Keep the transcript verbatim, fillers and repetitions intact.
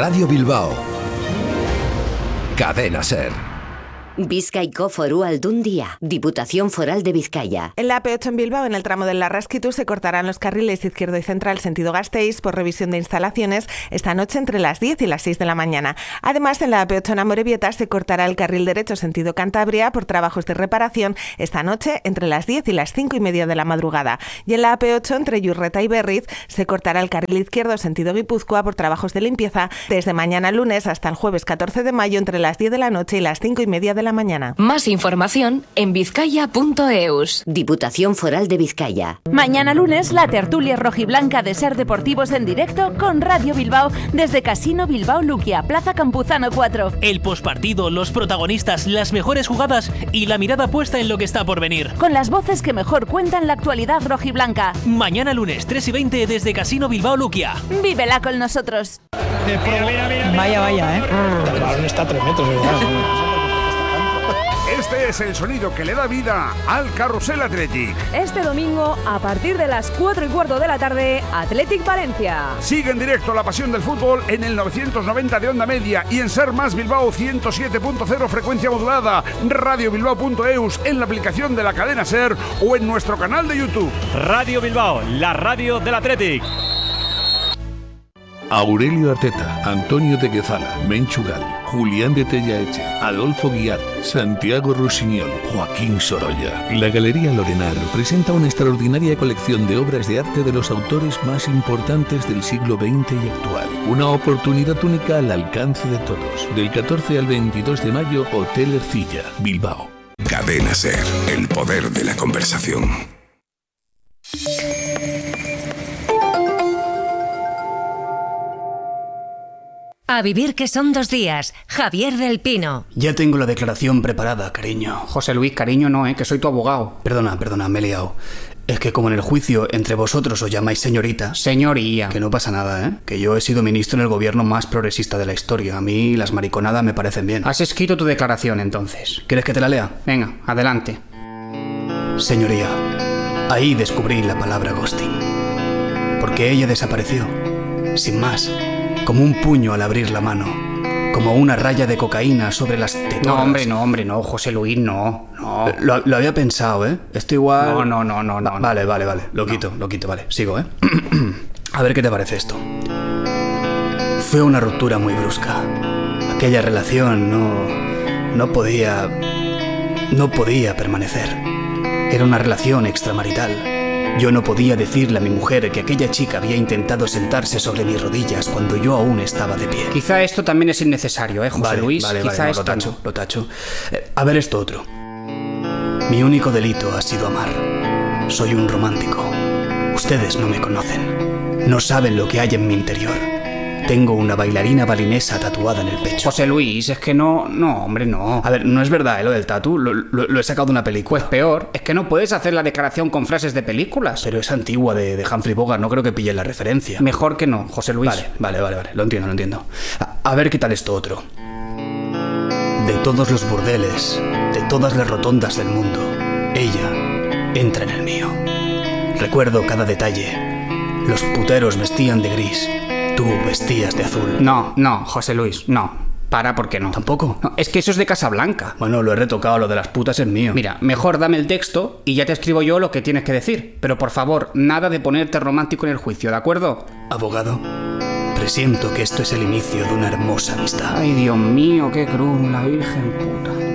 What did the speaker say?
Radio Bilbao. Cadena Ser. Bizkaiko Foru Aldundia, Diputación Foral de Vizcaya. En la A P ocho en Bilbao, en el tramo del Larraskitu, se cortarán los carriles izquierdo y central sentido Gasteiz por revisión de instalaciones esta noche entre las diez y las seis de la mañana. Además, en la A P ocho en Amorebieta se cortará el carril derecho sentido Cantabria por trabajos de reparación esta noche entre las diez y las cinco y media de la madrugada. Y en la A P ocho entre Yurreta y Berriz se cortará el carril izquierdo sentido Guipúzcoa por trabajos de limpieza desde mañana lunes hasta el jueves catorce de mayo entre las diez de la noche y las cinco y media de la mañana. Más información en vizcaya punto eus. Diputación Foral de Vizcaya. Mañana lunes, la tertulia rojiblanca de Ser Deportivos en directo con Radio Bilbao desde Casino Bilbao Luquia, Plaza Campuzano cuatro. El pospartido, los protagonistas, las mejores jugadas y la mirada puesta en lo que está por venir. Con las voces que mejor cuentan la actualidad rojiblanca. Mañana lunes, tres y veinte desde Casino Bilbao Luquia. Vívela con nosotros. Mira, mira, mira, vaya, vaya, ¿eh? El balón está a tres metros, ¿verdad? Este es el sonido que le da vida al Carrusel Athletic. Este domingo, a partir de las cuatro y cuarto de la tarde, Athletic Valencia. Sigue en directo la pasión del fútbol en el novecientos noventa de onda media y en Ser Más Bilbao ciento siete punto cero frecuencia modulada, radio bilbao punto eus, en la aplicación de la cadena Ser o en nuestro canal de YouTube. Radio Bilbao, la radio del Athletic. Aurelio Arteta, Antonio de Guezala, Menchu Gal, Julián de Tellaeche, Adolfo Guiar, Santiago Rusiñol, Joaquín Sorolla. La Galería Lorenar presenta una extraordinaria colección de obras de arte de los autores más importantes del siglo veinte y actual. Una oportunidad única al alcance de todos. Del catorce al veintidós de mayo, Hotel Ercilla, Bilbao. Cadena Ser, el poder de la conversación. A vivir que son dos días. Javier del Pino. Ya tengo la declaración preparada, cariño. José Luis, cariño no, ¿eh? Que soy tu abogado. Perdona, perdona, me he liado. Es que como en el juicio entre vosotros os llamáis señorita... Señoría. Que no pasa nada, ¿eh? Que yo he sido ministro en el gobierno más progresista de la historia. A mí las mariconadas me parecen bien. Has escrito tu declaración, entonces. ¿Quieres que te la lea? Venga, adelante. Señoría, ahí descubrí la palabra ghosting. Porque ella desapareció. Sin más. Como un puño al abrir la mano. Como una raya de cocaína sobre las tetoras. No, hombre, no, hombre, no, José Luis, no, no. Lo, lo había pensado, ¿eh? Esto igual... No, no, no, no, no. Vale, vale, vale. Lo no. quito, lo quito, vale. Sigo, ¿eh? A ver qué te parece esto. Fue una ruptura muy brusca. Aquella relación no... No podía... No podía permanecer. Era una relación extramarital. Yo no podía decirle a mi mujer que aquella chica había intentado sentarse sobre mis rodillas cuando yo aún estaba de pie. Quizá esto también es innecesario, ¿eh, José vale, Luis? Vale, Quizá vale, no, esto lo tacho, no. lo tacho. Eh, a ver esto otro. Mi único delito ha sido amar. Soy un romántico. Ustedes no me conocen. No saben lo que hay en mi interior. Tengo una bailarina balinesa tatuada en el pecho. José Luis, es que no... No, hombre, no. A ver, no es verdad, ¿eh? Lo del tatu. Lo, lo, lo he sacado de una película. Pues peor, es que no puedes hacer la declaración con frases de películas. Pero es antigua, de, de Humphrey Bogart. No creo que pille la referencia. Mejor que no, José Luis. Vale, vale, vale, vale. Lo entiendo, lo entiendo. A, a ver qué tal esto otro. De todos los burdeles, de todas las rotondas del mundo, ella entra en el mío. Recuerdo cada detalle. Los puteros vestían de gris. Tú vestías de azul. No, no, José Luis, no. Para, ¿por qué no? ¿Tampoco? No, es que eso es de Casablanca. Bueno, lo he retocado, lo de las putas es mío. Mira, mejor dame el texto y ya te escribo yo lo que tienes que decir. Pero por favor, nada de ponerte romántico en el juicio, ¿de acuerdo? Abogado, presiento que esto es el inicio de una hermosa amistad. Ay, Dios mío, qué cruz, la Virgen puta.